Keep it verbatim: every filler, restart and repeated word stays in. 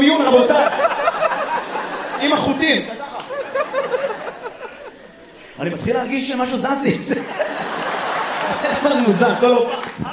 במיון, רבותיי. עם החוטים. אני מתחיל להרגיש שמשהו זז לי. זה מוזר, כל הופעה.